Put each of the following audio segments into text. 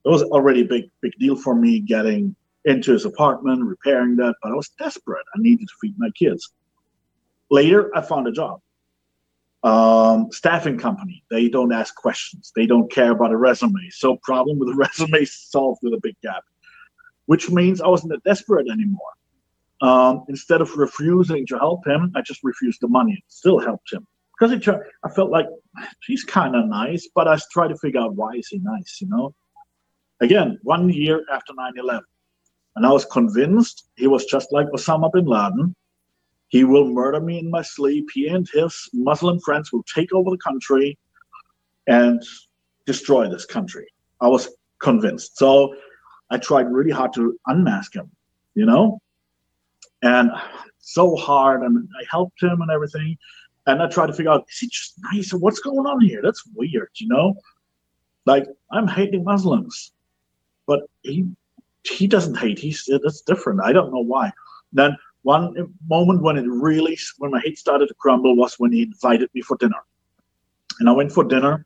It was already a big deal for me getting into his apartment, repairing that, but I was desperate. I needed to feed my kids. Later, I found a job. Staffing company. They don't ask questions. They don't care about a resume. So problem with the resume solved with a big gap, which means I wasn't desperate anymore. Instead of refusing to help him, I just refused the money. It still helped him. Because I felt like he's kind of nice, but I tried to figure out why is he nice, you know? Again, 1 year after 9/11. And I was convinced he was just like Osama bin Laden. He will murder me in my sleep. He and his Muslim friends will take over the country and destroy this country. I was convinced. So I tried really hard to unmask him, you know? And so hard, and I helped him and everything. And I tried to figure out, is he just nice? What's going on here? That's weird, you know? Like, I'm hating Muslims. But he doesn't hate. That's different. I don't know why. Then one moment when my hate started to crumble was when he invited me for dinner. And I went for dinner.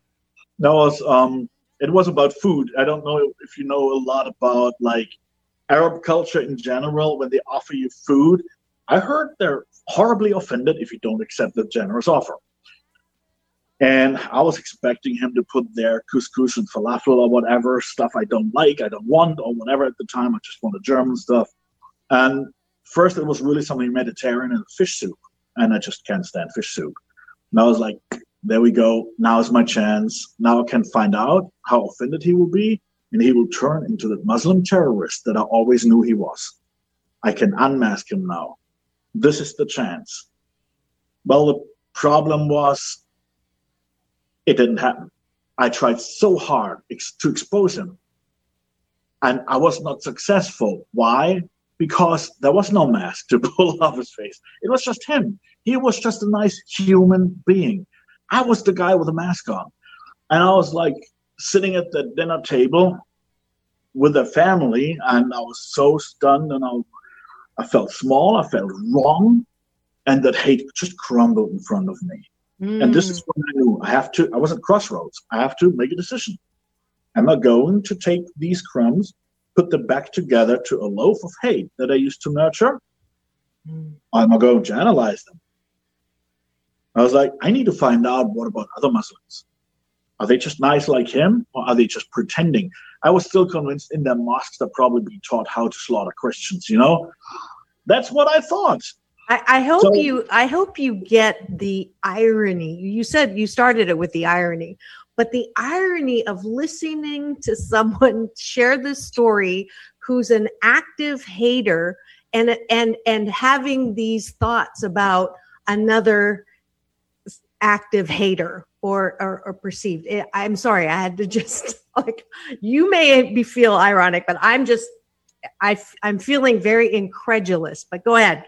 It was about food. I don't know if you know a lot about like Arab culture in general. When they offer you food, I heard they're horribly offended if you don't accept the generous offer. And I was expecting him to put their couscous and falafel or whatever stuff I don't like, I don't want, or whatever at the time. I just wanted German stuff. And first it was really something Mediterranean and fish soup. And I just can't stand fish soup. And I was like, there we go. Now is my chance. Now I can find out how offended he will be. And he will turn into the Muslim terrorist that I always knew he was. I can unmask him now. This is the chance. Well, the problem was it didn't happen. I tried so hard to expose him. And I was not successful. Why? Because there was no mask to pull off his face. It was just him. He was just a nice human being. I was the guy with a mask on. And I was like sitting at the dinner table with the family, and I was so stunned, and I felt small, I felt wrong, and that hate just crumbled in front of me. And this is when I knew I was at crossroads. I have to make a decision. Am I going to take these crumbs, put them back together to a loaf of hate that I used to nurture? Or am I going to analyze them? I was like, I need to find out, what about other Muslims? Are they just nice like him, or are they just pretending? I was still convinced in their mosques they'll probably be taught how to slaughter Christians, you know? That's what I thought. I hope you get the irony. You said you started it with the irony, but the irony of listening to someone share this story who's an active hater and having these thoughts about another active hater or perceived. I'm sorry, I had to just you may feel ironic, but I'm feeling very incredulous. But go ahead.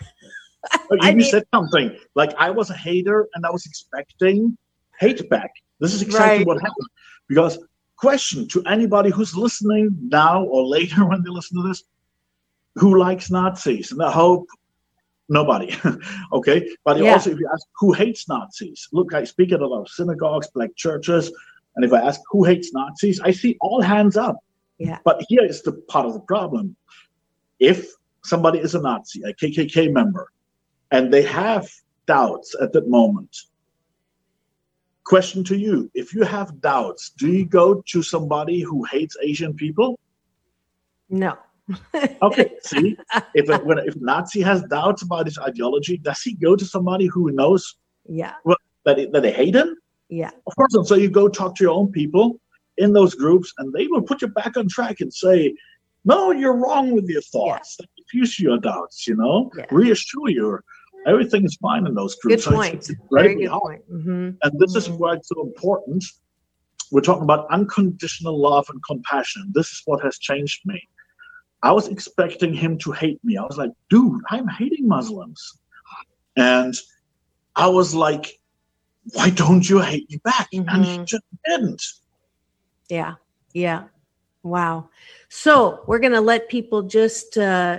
You said something like I was a hater and I was expecting hate back. This is exactly what happened. Because question to anybody who's listening now or later when they listen to this, who likes Nazis? And I hope nobody. Okay. But also if you ask who hates Nazis, look, I speak at a lot of synagogues, black churches. And if I ask who hates Nazis, I see all hands up. Yeah. But here is the part of the problem. If somebody is a Nazi, a KKK member, and they have doubts at that moment. Question to you, if you have doubts, do you go to somebody who hates Asian people? No. Okay, see, if Nazi has doubts about his ideology, does he go to somebody who knows that they hate him? Yeah. Of course not. So you go talk to your own people in those groups, and they will put you back on track and say, no, you're wrong with your thoughts. Yeah. Diffuse your doubts, reassure you. Everything is fine in those groups. Good point. Very good point. Mm-hmm. And this is why it's so important. We're talking about unconditional love and compassion. This is what has changed me. I was expecting him to hate me. I was like, dude, I'm hating Muslims. And I was like, why don't you hate me back? Mm-hmm. And he just didn't. Yeah. Yeah. Wow. So we're going to let people just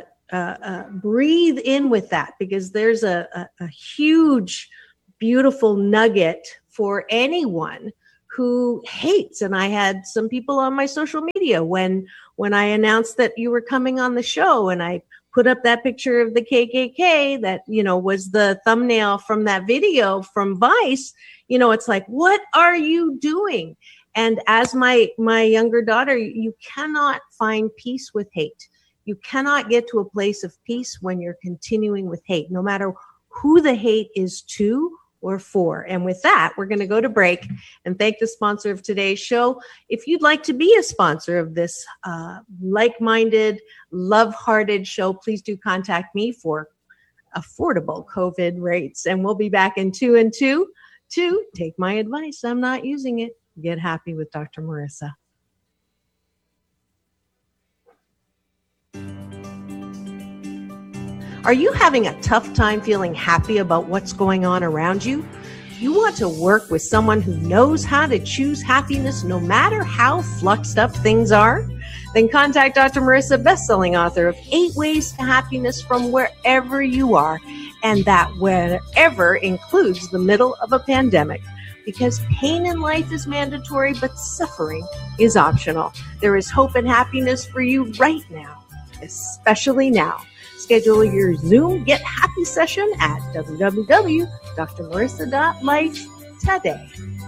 breathe in with that, because there's a huge, beautiful nugget for anyone who hates. And I had some people on my social media when I announced that you were coming on the show, and I put up that picture of the KKK that, was the thumbnail from that video from Vice. It's like, what are you doing? And as my younger daughter, you cannot find peace with hate. You cannot get to a place of peace when you're continuing with hate, no matter who the hate is to or for. And with that, we're going to go to break and thank the sponsor of today's show. If you'd like to be a sponsor of this like-minded, love-hearted show, please do contact me for affordable COVID rates. And we'll be back in 2 and 2 to take my advice. I'm not using it. Get happy with Dr. Marissa. Are you having a tough time feeling happy about what's going on around you? You want to work with someone who knows how to choose happiness no matter how fluxed up things are? Then contact Dr. Marissa, best-selling author of 8 Ways to Happiness from Wherever You Are, and that wherever includes the middle of a pandemic. Because pain in life is mandatory, but suffering is optional. There is hope and happiness for you right now, especially now. Schedule your Zoom Get Happy session at www.drmarissa.life today.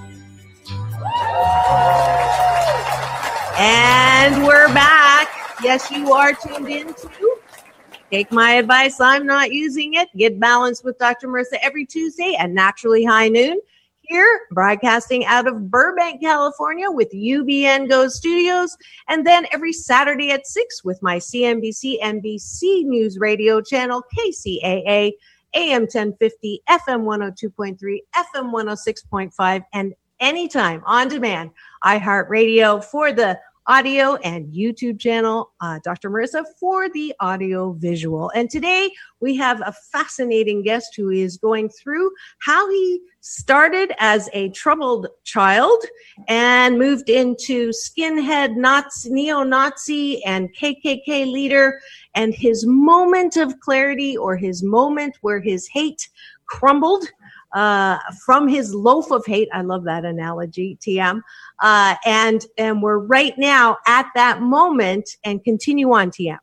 And we're back. Yes, you are tuned in to Take My Advice. I'm not using it. Get balanced with Dr. Marissa every Tuesday at Naturally High Noon. Here, broadcasting out of Burbank, California with UBN Go Studios, and then every Saturday at 6 with my CNBC NBC News Radio channel, KCAA, AM 1050, FM 102.3, FM 106.5, and anytime on demand, iHeartRadio for the audio and YouTube channel, Dr. Marissa for the audio visual. And today we have a fascinating guest who is going through how he started as a troubled child and moved into skinhead, Nazi, neo-Nazi, and KKK leader, and his moment of clarity, or his moment where his hate crumbled from his loaf of hate. I love that analogy, TM. And we're right now at that moment, and continue on, TM.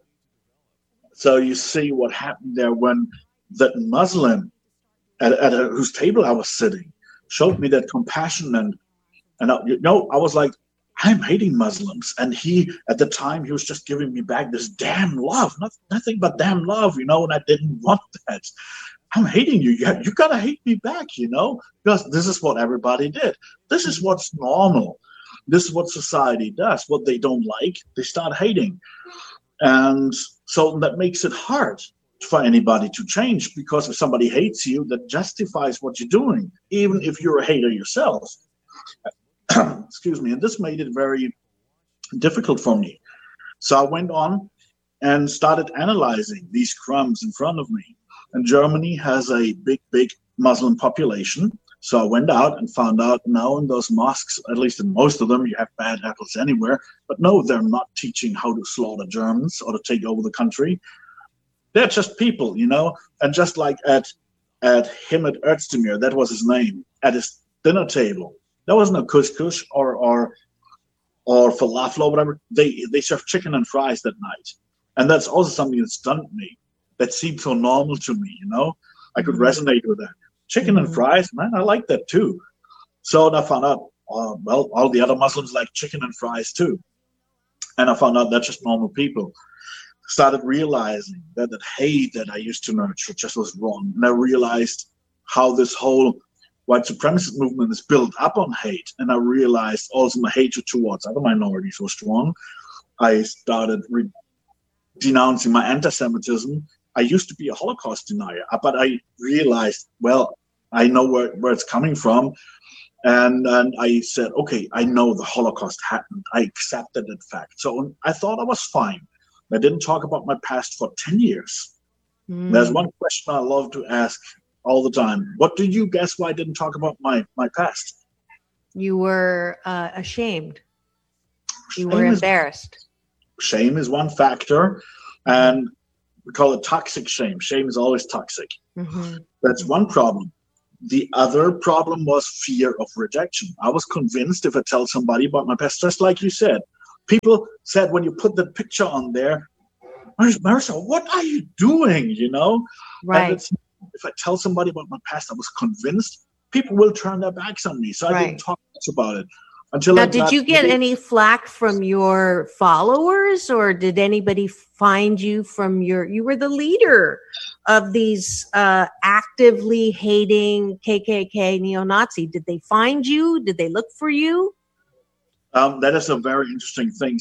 So you see what happened there when that Muslim at whose table I was sitting showed me that compassion, and I was like, I'm hating Muslims, and he at the time he was just giving me back this damn love, nothing but damn love, and I didn't want that. I'm hating you. You gotta hate me back, because this is what everybody did. This is what's normal. This is what society does. What they don't like, they start hating. And so that makes it hard for anybody to change, because if somebody hates you, that justifies what you're doing, even if you're a hater yourself. Excuse me. And this made it very difficult for me. So I went on and started analyzing these crumbs in front of me. And Germany has a big Muslim population. So I went out and found out now in those mosques, at least in most of them, you have bad apples anywhere. But no, they're not teaching how to slaughter Germans or to take over the country. They're just people, And just like at Himmet Özdemir, that was his name, at his dinner table, there was no couscous or falafel or whatever. They served chicken and fries that night. And that's also something that stunned me. That seemed so normal to me, I could resonate with that. Chicken and fries, man, I like that too. So I found out, all the other Muslims like chicken and fries too. And I found out they're just normal people. Started realizing that hate that I used to nurture just was wrong. And I realized how this whole white supremacist movement is built up on hate. And I realized also my hatred towards other minorities was strong. I started denouncing my anti-Semitism. I used to be a Holocaust denier, but I realized, I know where it's coming from. And I said, okay, I know the Holocaust happened. I accepted that fact. So I thought I was fine. I didn't talk about my past for 10 years. There's one question I love to ask all the time. What do you guess why I didn't talk about my past? You were ashamed. You were embarrassed. Shame is one factor. And we call it toxic shame. Shame is always toxic. Mm-hmm. That's one problem. the other problem was fear of rejection. I was convinced if I tell somebody about my past, just like you said, people said when you put the picture on there, Marissa, what are you doing? You know, right? If I tell somebody about my past, I was convinced people will turn their backs on me. So I didn't talk much about it until. Now, did you get any flack from your followers, or did anybody find you from you were the leader of these actively hating KKK neo-Nazi? Did they find you? Did they look for you? That is a very interesting thing.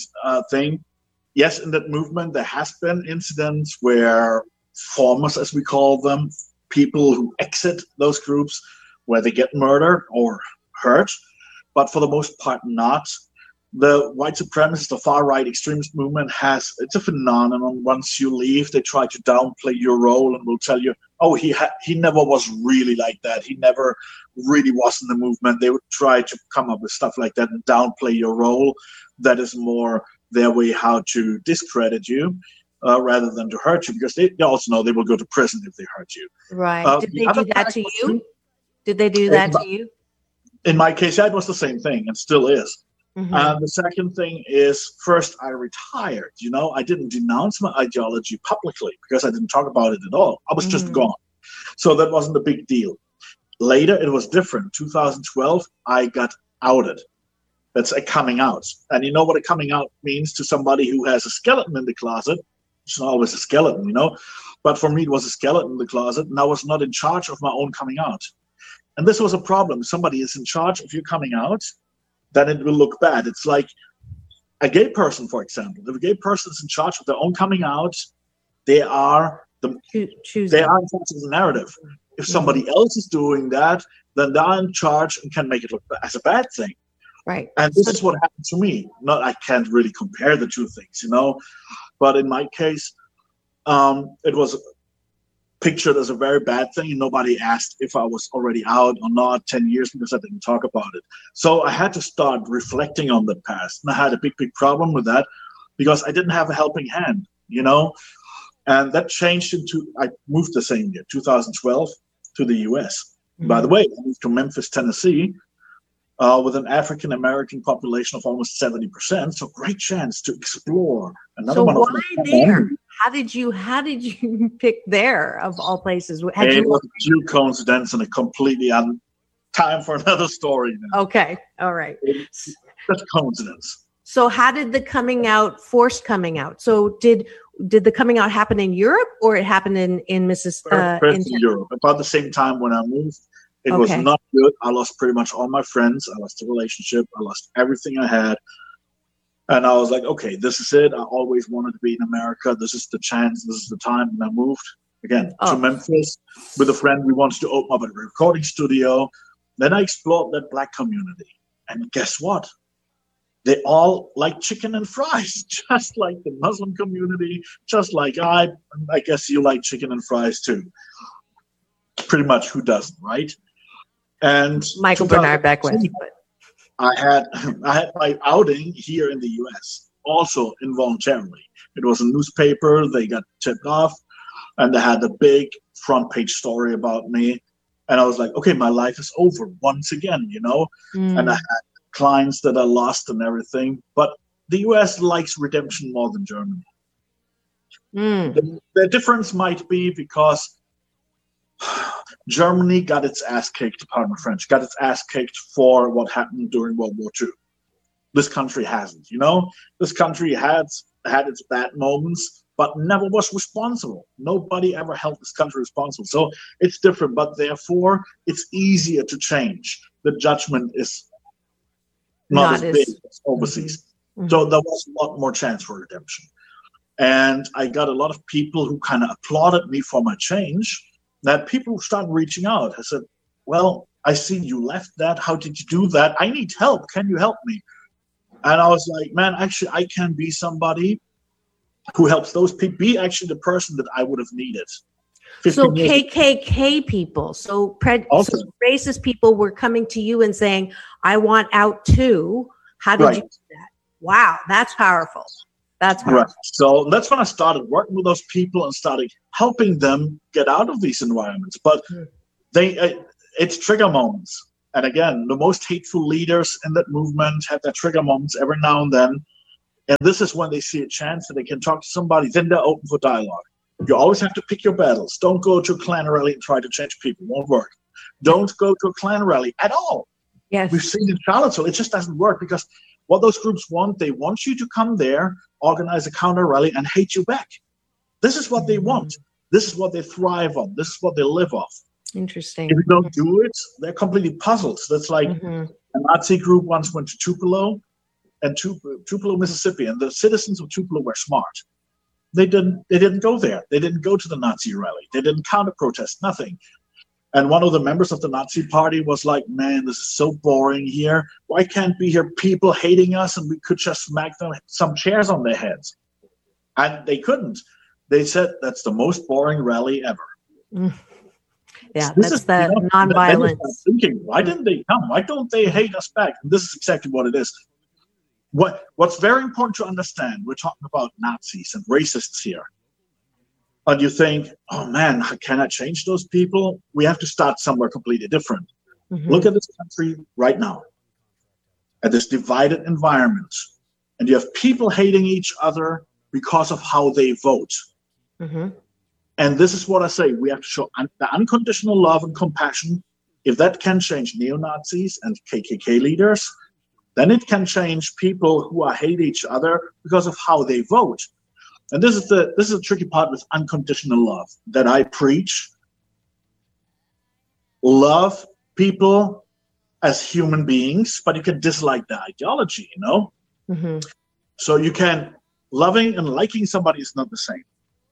Yes, in that movement, there has been incidents where formers, as we call them, people who exit those groups, where they get murdered or hurt, but for the most part not. The white supremacist, the far-right extremist movement it's a phenomenon. Once you leave, they try to downplay your role and will tell you, oh, he never was really like that. He never really was in the movement. They would try to come up with stuff like that and downplay your role. That is more their way how to discredit you rather than to hurt you, because they also know they will go to prison if they hurt you. Right. Did they do that to you? Did they do that to you? In my case, that was the same thing and still is. Mm-hmm. The second thing is, first, I retired. You know, I didn't denounce my ideology publicly because I didn't talk about it at all. I was just gone. So that wasn't a big deal. Later, it was different. 2012, I got outed. That's a coming out. And you know what a coming out means to somebody who has a skeleton in the closet? It's not always a skeleton, you know. But for me, it was a skeleton in the closet, and I was not in charge of my own coming out. And this was a problem. If somebody is in charge of your coming out, then it will look bad. It's like a gay person, for example. If a gay person is in charge of their own coming out, they are in charge of the narrative. If somebody else is doing that, then they're in charge and can make it look as a bad thing. Right. And this is what happened to me. I can't really compare the two things, you know. But in my case, it was pictured as a very bad thing, and nobody asked if I was already out or not 10 years because I didn't talk about it. So I had to start reflecting on the past. And I had a big problem with that because I didn't have a helping hand, you know. And that changed I moved the same year, 2012, to the U.S. Mm-hmm. By the way, I moved to Memphis, Tennessee, with an African-American population of almost 70%. So great chance to explore another one. So why there? How did you pick there of all places? It was a due coincidence and a completely time for another story now. Okay, all right. That's coincidence. So how did the forced coming out? So did the coming out happen in Europe, or it happened in Mississippi? In Europe. About the same time when I moved. It was not good. I lost pretty much all my friends. I lost the relationship. I lost everything I had. And I was like, okay, this is it. I always wanted to be in America. This is the chance. This is the time. And I moved again to Memphis with a friend. We wanted to open up a recording studio. Then I explored that Black community. And guess what? They all like chicken and fries, just like the Muslim community, just like I guess you like chicken and fries too. Pretty much, who doesn't, right? And Michael Bernard Beckwith. I had my outing here in the U.S. also involuntarily. It was a newspaper. They got tipped off, and they had a big front page story about me. And I was like, okay, my life is over once again, you know. And I had clients that I lost and everything. But the U.S. likes redemption more than Germany. The difference might be because Germany got its ass kicked, pardon my French, got its ass kicked for what happened during World War II. This country hasn't, you know? This country had its bad moments, but never was responsible. Nobody ever held this country responsible. So it's different, but therefore it's easier to change. The judgment is not as big as overseas. Mm-hmm. So there was a lot more chance for redemption. And I got a lot of people who kind of applauded me for my change. That people started reaching out. I said, well, I see you left that. How did you do that? I need help. Can you help me? And I was like, man, actually, I can be somebody who helps those people, be actually the person that I would have needed. So KKK people, so racist people were coming to you and saying, I want out too. How did you do that? Wow, that's powerful. That's hard. Right. So that's when I started working with those people and started helping them get out of these environments. But it's trigger moments. And again, the most hateful leaders in that movement have their trigger moments every now and then. And this is when they see a chance that they can talk to somebody, then they're open for dialogue. You always have to pick your battles. Don't go to a Klan rally and try to change people. It won't work. Don't go to a Klan rally at all. Yes. We've seen in Charlottesville, it just doesn't work because what those groups want, they want you to come there, organize a counter rally, and hate you back. This is what they want. This is what they thrive on. This is what they live off. Interesting. If you don't do it, they're completely puzzled. That's like a Nazi group once went to Tupelo, Mississippi, and the citizens of Tupelo were smart. They didn't go there. They didn't go to the Nazi rally. They didn't counter protest, nothing. And one of the members of the Nazi party was like, man, this is so boring here. Why can't we hear people hating us and we could just smack them some chairs on their heads? And they couldn't. They said, that's the most boring rally ever. Yeah, that's the nonviolence. Thinking, why didn't they come? Why don't they hate us back? And this is exactly what it is. What's very important to understand, we're talking about Nazis and racists here. And you think, oh man, can I change those people? We have to start somewhere completely different. Look at this country right now, at this divided environment. And you have people hating each other because of how they vote. And this is what I say. We have to show the unconditional love and compassion. If that can change neo-Nazis and KKK leaders, then it can change people who hate each other because of how they vote. And this is the tricky part with unconditional love that I preach. Love people as human beings, but you can dislike the ideology, you know? So you can, loving and liking somebody is not the same.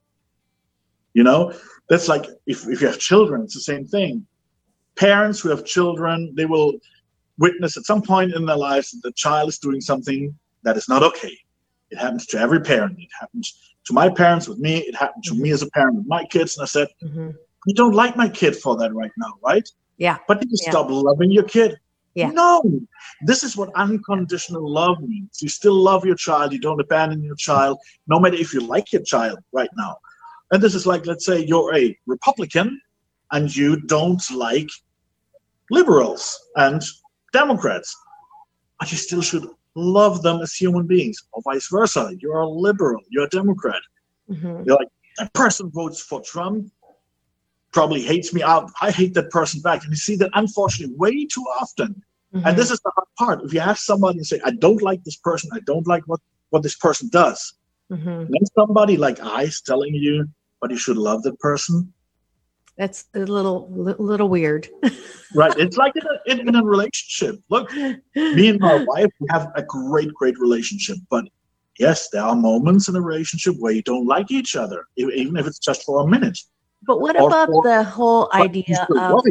You know, that's like if you have children, it's the same thing. Parents who have children, they will witness at some point in their lives that the child is doing something that is not okay. It happens to every parent. It happens to my parents with me. It happened to me as a parent with my kids. And I said, you don't like my kid for that right now, right? Yeah. But you stop loving your kid. Yeah. No, this is what unconditional love means. You still love your child. You don't abandon your child, no matter if you like your child right now. And this is like, let's say you're a Republican and you don't like liberals and Democrats, but you still should love them as human beings, or vice versa. You're a liberal, you're a Democrat. You're like, that person votes for Trump, probably hates me out. I hate that person back. And you see that, unfortunately, way too often. And this is the hard part. If you have somebody and say, I don't like this person, I don't like what this person does, then somebody like I is telling you, but you should love that person. That's a little weird. Right. It's like in a relationship. Look, me and my wife, we have a great relationship. But yes, there are moments in a relationship where you don't like each other, even if it's just for a minute. But what about the whole idea of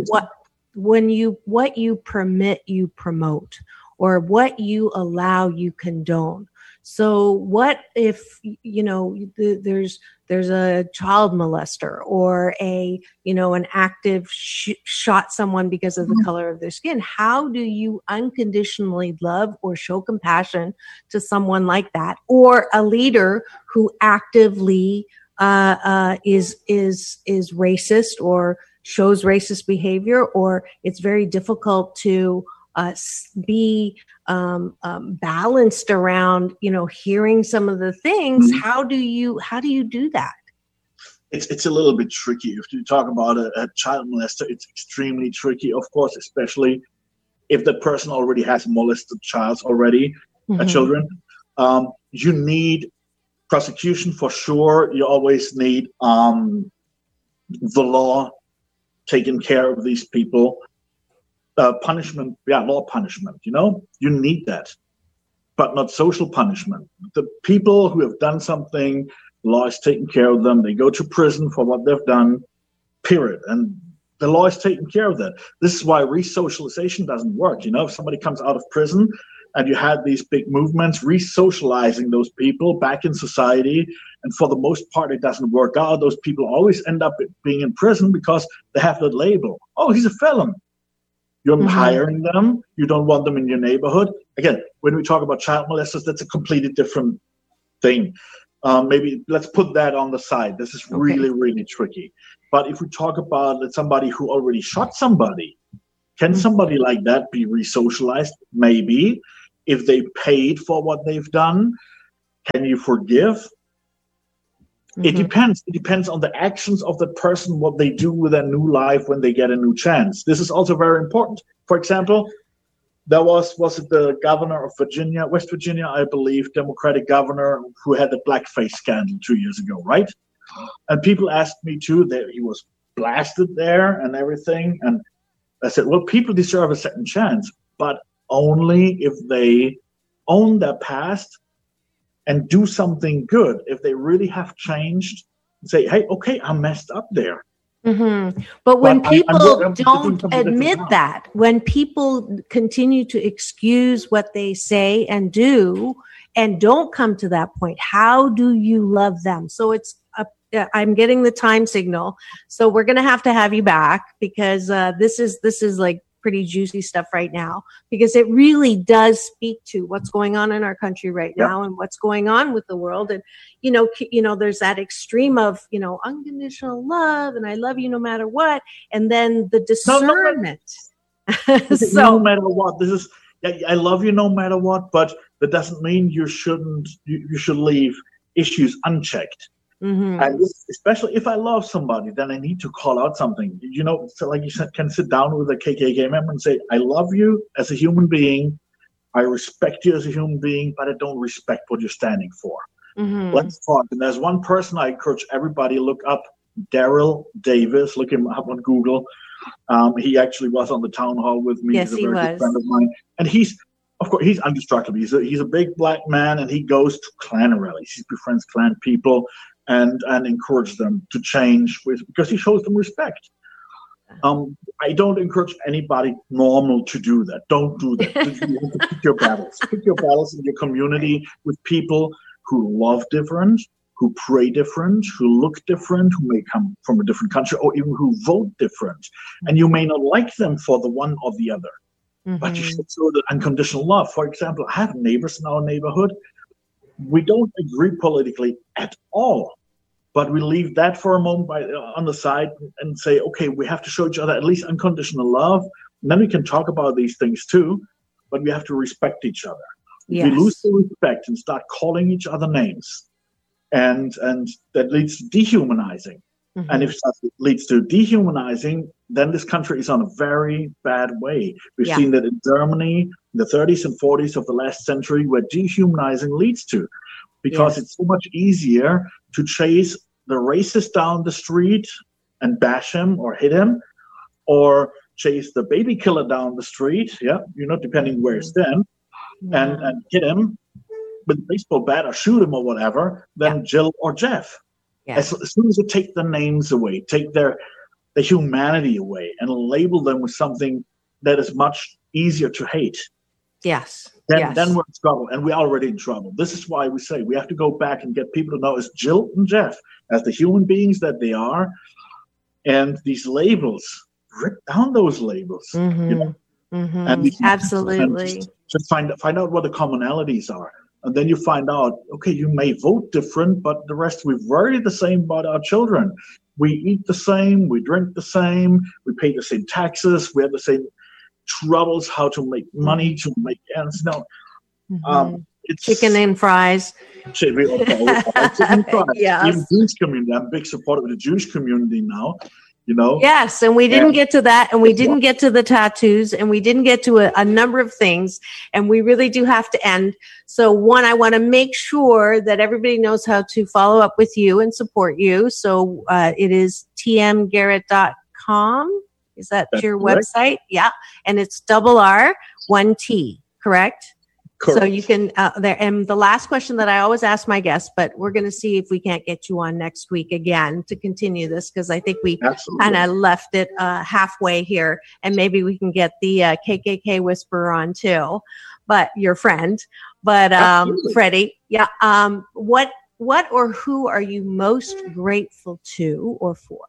what you permit, you promote, or what you allow, you condone? So what if, you know, there's a child molester or an active shot someone because of the color of their skin? How do you unconditionally love or show compassion to someone like that, or a leader who actively is racist or shows racist behavior, or it's very difficult to be balanced around, hearing some of the things? How do you do that? It's a little bit tricky. If you talk about a child molester, it's extremely tricky, of course, especially if that person already has molested children. You need prosecution for sure. You always need the law taking care of these people. Punishment, law punishment, you need that, but not social punishment. The people who have done something, law is taking care of them. They go to prison for what they've done, period. And the law is taking care of that. This is why resocialization doesn't work. If somebody comes out of prison and you had these big movements, resocializing those people back in society, and for the most part, it doesn't work out. Those people always end up being in prison because they have that label. Oh, he's a felon. You're hiring them. You don't want them in your neighborhood. Again, when we talk about child molesters, that's a completely different thing. Maybe let's put that on the side. This is really, really tricky. But if we talk about somebody who already shot somebody, Can somebody like that be re-socialized? Maybe. If they paid for what they've done, can you forgive? It depends. It depends on the actions of the person, what they do with their new life when they get a new chance. This is also very important. For example, there was it the governor of Virginia, West Virginia, I believe, Democratic governor, who had the blackface scandal 2 years ago, right? And people asked me too that he was blasted there and everything. And I said, well, people deserve a second chance, but only if they own their past and do something good. If they really have changed, say, hey, okay, I messed up there. But when people don't admit that, when people continue to excuse what they say and do and don't come to that point, how do you love them? So I'm getting the time signal. So we're going to have you back, because this is like pretty juicy stuff right now, because it really does speak to what's going on in our country right now and what's going on with the world. And, you know, there's that extreme of, unconditional love and I love you no matter what. And then the discernment. No matter what, I love you no matter what, but that doesn't mean you should leave issues unchecked. And especially if I love somebody, then I need to call out something. So like you can sit down with a KKK member and say, I love you as a human being. I respect you as a human being, but I don't respect what you're standing for. Let's talk. And there's one person I encourage everybody to look up, Daryl Davis. Look him up on Google. He actually was on the town hall with me. Yes, he's a very good friend of mine. And he's indestructible. He's a big black man, and he goes to Klan rallies. He befriends Klan people and encourage them to change because he shows them respect. I don't encourage anybody normal to do that. Don't do that. You have to pick your battles. Pick your battles in your community with people who love different, who pray different, who look different, who may come from a different country, or even who vote different. And you may not like them for the one or the other, but you should show the unconditional love. For example, I have neighbors in our neighborhood. We don't agree politically at all, but we leave that for a moment on the side and say, okay, we have to show each other at least unconditional love. And then we can talk about these things too, but we have to respect each other. If we lose the respect and start calling each other names, and that leads to dehumanizing. And if that leads to dehumanizing, then this country is on a very bad way. We've seen that in Germany in the 30s and 40s of the last century, where dehumanizing leads to, because it's so much easier to chase the racist down the street and bash him or hit him, or chase the baby killer down the street, depending where you stand, and hit him with a baseball bat or shoot him or whatever, than Jill or Jeff. As soon as you take the names away, take their humanity away, and label them with something that is much easier to hate, then we're in trouble, and we're already in trouble. This is why we say we have to go back and get people to know as Jill and Jeff, as the human beings that they are, and these labels, rip down those labels. And absolutely. Just find out what the commonalities are. And then you find out, okay, you may vote different, but the rest, we worry the same about our children. We eat the same, we drink the same, we pay the same taxes, we have the same troubles how to make money, to make ends. It's chicken and fries. Chicken and fries. Even Jewish community. I'm a big supporter of the Jewish community now. Yes, and we didn't get to that, and we didn't get to the tattoos, and we didn't get to a number of things, and we really do have to end. So one, I want to make sure that everybody knows how to follow up with you and support you. So it is tmgarrett.com. Is that's your correct website? Yeah, and it's R 1 T, correct? Correct. So you can there. And the last question that I always ask my guests, but we're going to see if we can't get you on next week again to continue this, because I think we kind of left it halfway here, and maybe we can get the KKK whisperer on too, but your friend. But Freddie, what or who are you most grateful to or for?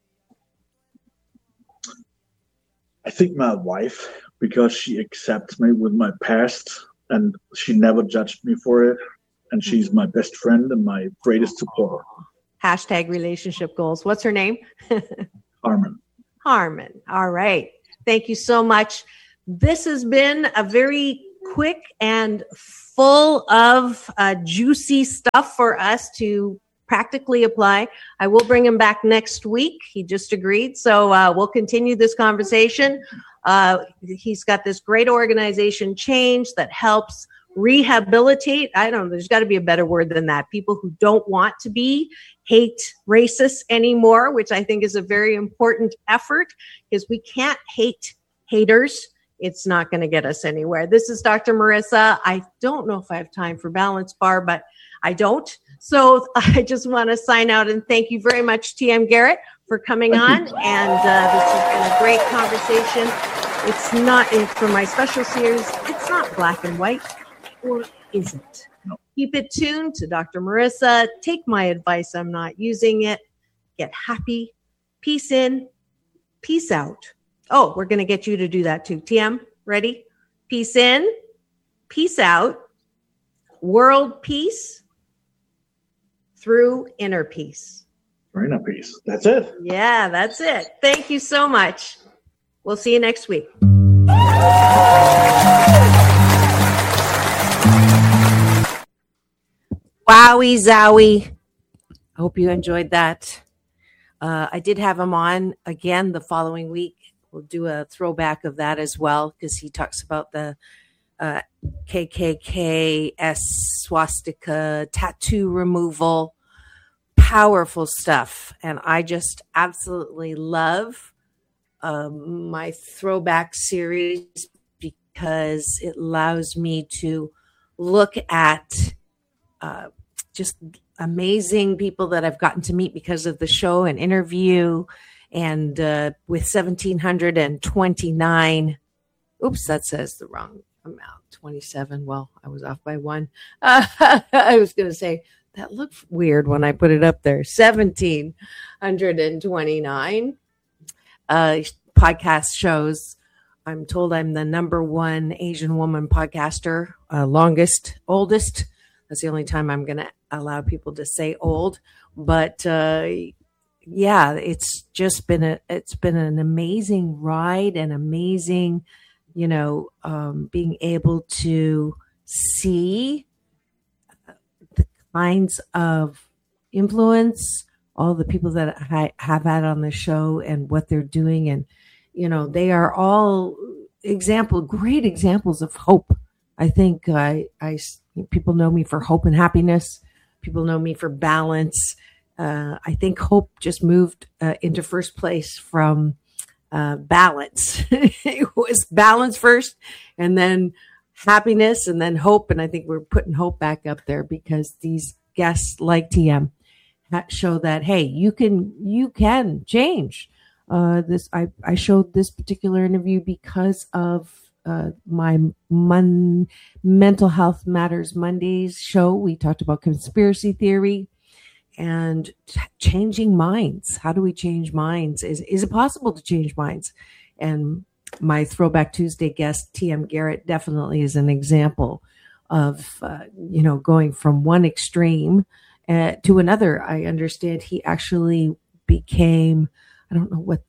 I think my wife, because she accepts me with my past. And she never judged me for it. And she's my best friend and my greatest supporter. # relationship goals. What's her name? Harmon. All right. Thank you so much. This has been a very quick and full of juicy stuff for us to practically apply. I will bring him back next week. He just agreed. So we'll continue this conversation. He's got this great organization, Change, that helps rehabilitate. I don't know, there's got to be a better word than that. People who don't want to be hate racists anymore, which I think is a very important effort, because we can't hate haters. It's not going to get us anywhere. This is Dr. Marissa. I don't know if I have time for Balance Bar, but I don't. So I just want to sign out and thank you very much, TM Garrett, for coming on. And this has been a great conversation. It's not, for my special series, it's not black and white, or is it? No. Keep it tuned to Dr. Marissa. Take my advice. I'm not using it. Get happy. Peace in. Peace out. Oh, we're going to get you to do that too. TM, ready? Peace in. Peace out. World peace through inner peace. Inner peace. That's it. Yeah, that's it. Thank you so much. We'll see you next week. Wowie zowie. I hope you enjoyed that. I did have him on again the following week. We'll do a throwback of that as well, because he talks about the KKK, swastika, tattoo removal, powerful stuff. And I just absolutely love my throwback series, because it allows me to look at just amazing people that I've gotten to meet because of the show and interview. And with 1,729, oops, that says the wrong amount, 27. Well, I was off by one. I was going to say, that looked weird when I put it up there. 1,729 podcast shows. I'm told I'm the number one Asian woman podcaster, longest, oldest. That's the only time I'm going to allow people to say old. But yeah, it's just been an amazing ride, and amazing, being able to see the kinds of influence all the people that I have had on the show and what they're doing. And, they are all great examples of hope. I think people know me for hope and happiness. People know me for balance. I think hope just moved into first place from balance. It was balance first, and then happiness, and then hope. And I think we're putting hope back up there, because these guests like TM show that, hey, you can change. I showed this particular interview because of my Mental Health Matters Mondays show. We talked about conspiracy theory and changing minds. How do we change minds? Is it possible to change minds? And my Throwback Tuesday guest, TM Garrett, definitely is an example of, going from one extreme to another. I understand he actually became, I don't know what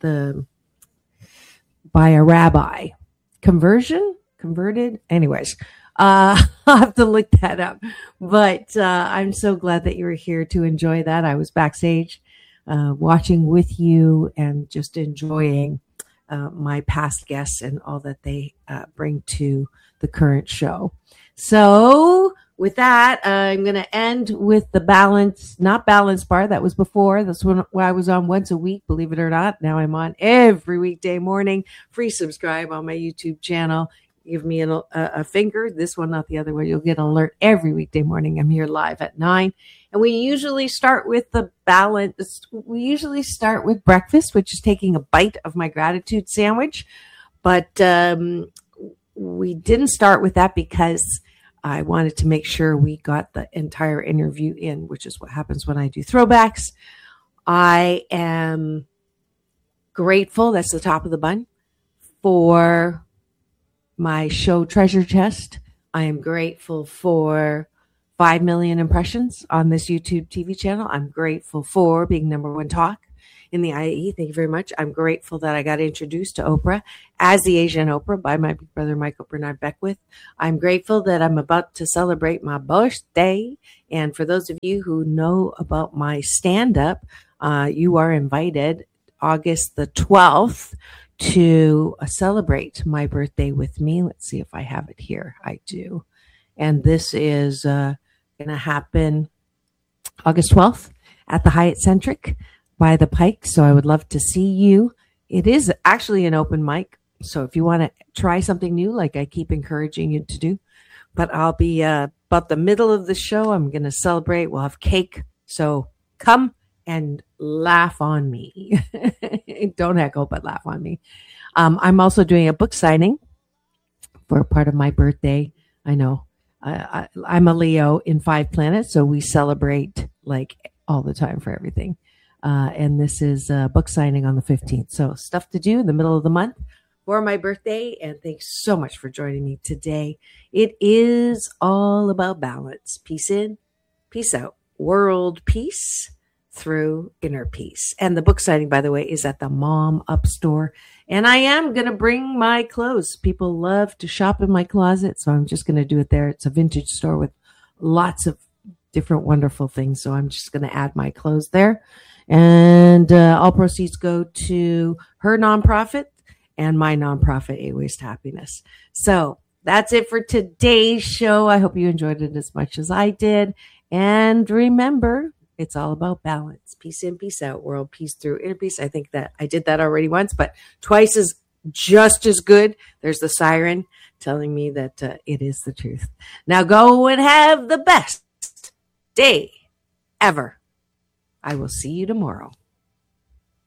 by a rabbi. Converted? Anyways, I'll have to look that up. But I'm so glad that you were here to enjoy that. I was backstage watching with you and just enjoying my past guests and all that they bring to the current show. So with that, I'm going to end with the not Balance Bar. That was before. That's when I was on once a week, believe it or not. Now I'm on every weekday morning. Free subscribe on my YouTube channel. Give me a finger. This one, not the other one. You'll get an alert every weekday morning. I'm here live at 9. And we usually start with the balance. We usually start with breakfast, which is taking a bite of my gratitude sandwich. But we didn't start with that because I wanted to make sure we got the entire interview in, which is what happens when I do throwbacks. I am grateful, that's the top of the bun, for my show Treasure Chest. I am grateful for 5 million impressions on this YouTube TV channel. I'm grateful for being number one talk in the IE. Thank you very much. I'm grateful that I got introduced to Oprah as the Asian Oprah by my big brother, Michael Bernard Beckwith. I'm grateful that I'm about to celebrate my birthday. And for those of you who know about my stand-up, you are invited August the 12th to celebrate my birthday with me. Let's see if I have it here. I do. And this is going to happen August 12th at the Hyatt Centric by the Pike. So I would love to see you. It is actually an open mic. So if you want to try something new, like I keep encouraging you to do, but I'll be about the middle of the show. I'm going to celebrate. We'll have cake. So come and laugh on me. Don't heckle, but laugh on me. I'm also doing a book signing for part of my birthday. I know I'm a Leo in 5 planets, so we celebrate like all the time for everything. And this is a book signing on the 15th. So stuff to do in the middle of the month for my birthday. And thanks so much for joining me today. It is all about balance. Peace in, peace out. World peace through inner peace. And the book signing, by the way, is at the Mom Up store. And I am going to bring my clothes. People love to shop in my closet, so I'm just going to do it there. It's a vintage store with lots of different wonderful things. So I'm just going to add my clothes there. And all proceeds go to her nonprofit and my nonprofit, A Waste Happiness. So that's it for today's show. I hope you enjoyed it as much as I did. And remember, it's all about balance. Peace in, peace out. World peace through inner peace. I think that I did that already once, but twice is just as good. There's the siren telling me that it is the truth. Now go and have the best day ever. I will see you tomorrow.